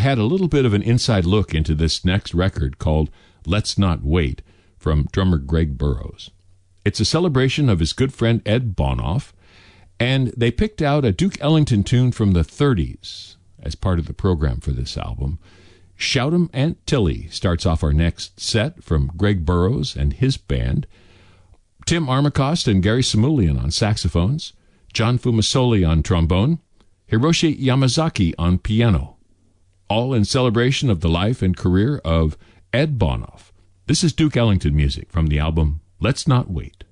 had a little bit of an inside look into this next record called Let's Not Wait from drummer Greg Burrows. It's a celebration of his good friend Ed Bonoff, and they picked out a Duke Ellington tune from the 30s as part of the program for this album. Shout 'em Aunt Tilly starts off our next set from Greg Burrows and his band. Tim Armacost and Gary Samulian on saxophones, John Fumasoli on trombone, Hiroshi Yamazaki on piano, all in celebration of the life and career of Ed Bonoff. This is Duke Ellington music from the album Let's Not Wait.